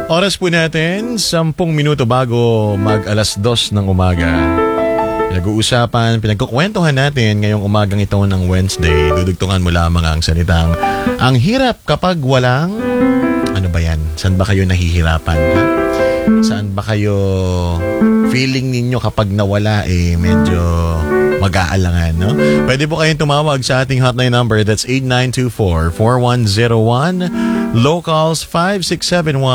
Oras po natin, 10 minuto bago mag alas 2 ng umaga. Pinag-uusapan, pinagkukwentuhan natin ngayong umagang ito ng Wednesday. Dudugtungan mo lamang ang salitang, ang hirap kapag walang, ano ba yan? Saan ba kayo nahihirapan? Ha? Saan ba kayo feeling ninyo kapag nawala medyo mag-aalangan, no? Pwede po kayong tumawag sa ating hotline number. That's 8924-4101. Locals 5671.